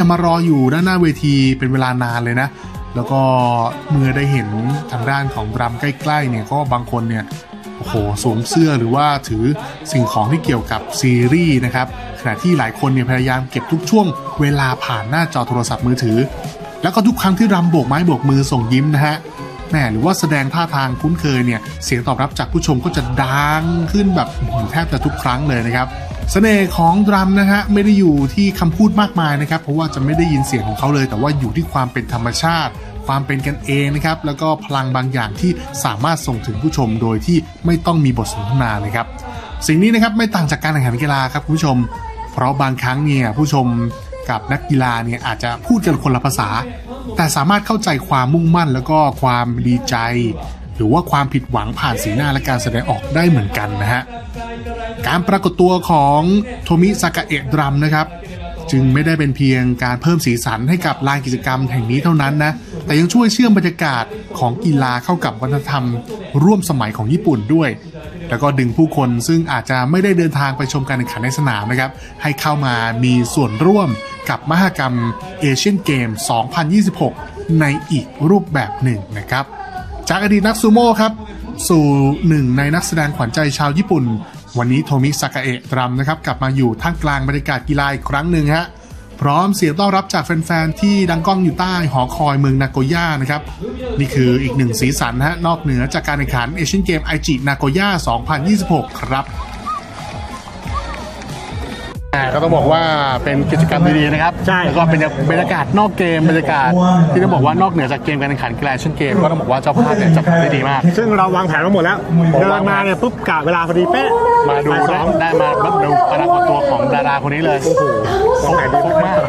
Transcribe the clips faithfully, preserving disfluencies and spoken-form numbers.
มารออยู่ด้านหน้าเวทีเป็นเวลานานเลยนะแล้วก็เมื่อได้เห็นทางด้านของรำใกล้ๆเนี่ยก็บางคนเนี่ยโอ้โหสวมเสื้อหรือว่าถือสิ่งของที่เกี่ยวกับซีรีส์นะครับขณะที่หลายคนเนี่ยพยายามเก็บทุกช่วงเวลาผ่านหน้าจอโทรศัพท์มือถือแล้วก็ทุกครั้งที่รำโบกไม้โบกมือส่งยิ้มนะฮะแม่หรือว่าแสดงท่าทางคุ้นเคยเนี่ยเสียงตอบรับจากผู้ชมก็จะดังขึ้นแบบแทบจะทุกครั้งเลยนะครับเสน่ห์ของดรัมนะฮะไม่ได้อยู่ที่คำพูดมากมายนะครับเพราะว่าจะไม่ได้ยินเสียงของเขาเลยแต่ว่าอยู่ที่ความเป็นธรรมชาติความเป็นกันเองนะครับแล้วก็พลังบางอย่างที่สามารถส่งถึงผู้ชมโดยที่ไม่ต้องมีบทสนทนาเลยครับสิ่งนี้นะครับไม่ต่างจากการแข่งขันกีฬาครับคุณผู้ชมเพราะบางครั้งเนี่ยผู้ชมกับนักกีฬาเนี่ยอาจจะพูดกันคนละภาษาแต่สามารถเข้าใจความมุ่งมั่นแล้วก็ความดีใจหรือว่าความผิดหวังผ่านสีหน้าและการแสดงออกได้เหมือนกันนะฮะการปรากฏตัวของโทมิซากะเอะดรัมนะครับจึงไม่ได้เป็นเพียงการเพิ่มสีสันให้กับลานกิจกรรมแห่งนี้เท่านั้นนะแต่ยังช่วยเชื่อมบรรยากาศของกีฬาเข้ากับวัฒนธรรมร่วมสมัยของญี่ปุ่นด้วยแล้วก็ดึงผู้คนซึ่งอาจจะไม่ได้เดินทางไปชมการแข่งขันในสนามนะครับให้เข้ามามีส่วนร่วมกับมหกรรมเอเชียนเกมสองพันยี่สิบหกในอีกรูปแบบหนึ่งนะครับจากอดีตนักซูโม่ครับสู่หนึ่งในนักแสดงขวัญใจชาวญี่ปุ่นวันนี้โทมิซากะเอะดรัมนะครับกลับมาอยู่ท่ามกลางบรรยากาศกีฬาอีกครั้งหนึ่งฮะพร้อมเสียงต้อนรับจากแฟนๆที่ดังก้องอยู่ใต้หอคอยเมืองนาโกย่านะครับนี่คืออีกหนึ่งสีสันฮะนอกเหนือจากการแข่งขันเอเชียนเกมไอจินาโกย่าสองพันยี่สิบหกครับก็ต้องบอกว่าเป็นกิจกรรมดีๆนะครับใช่แล้วก็เป็นบรรยากาศนอกเกมบรรยากาศที่ต้องบอกว่านอกเหนือจากเกมการแข่งขันกีฬาเอเชียนเกมก็ต้องบอกว่าเจ้าภาพเนี่ยจัดได้ดีมากซึ่งเราวางแผนมาหมดแล้วเดินมาเนี่ยปุ๊บกะเวลาพอดีเป๊ะมาดูได้มาดูปรากฏตัวของดาราคนนี้เลยโอ้โหสงแผนดีมาก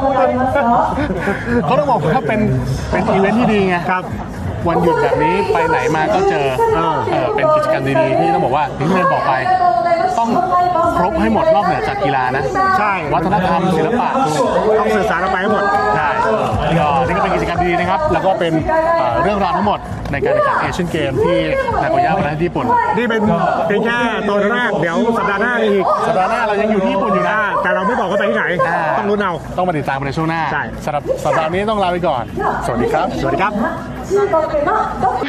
เขาต้องบอกว่าเป็นเป็นอีเวนท์ที่ดีไงครับวันหยุดแบบนี้ไปไหนมาก็เจอเออเป็นกิจกรรมดีๆที่ต้องบอกว่าที่เรียนบอกไปต้องครบให้หมดนอกเหนือจากกีฬานะใช่วัฒนธรรมศิลปะต้องสื่อสารไปให้หมดใช่ก็นี่ก็เป็นกิจกรรมดีๆนะครับแล้วก็เป็นเรื่องราวทั้งหมดในการแข่งขันเอเชียนเกมที่นาโกย่าประเทศญี่ปุ่นนี่เป็นเป็นแค่ตอนแรกเดี๋ยวสัปดาห์หน้าอีกสัปดาห์หน้าเรายังอยู่ที่ญี่ปุ่นอยู่นะแต่เราไม่บอกว่าไปที่ไหนต้องรู้เอาต้องมาติดตามในช่วงหน้าสำหรับสัปดาห์นี้ต้องลาไปก่อนสวัสดีครับสวัสดีครับ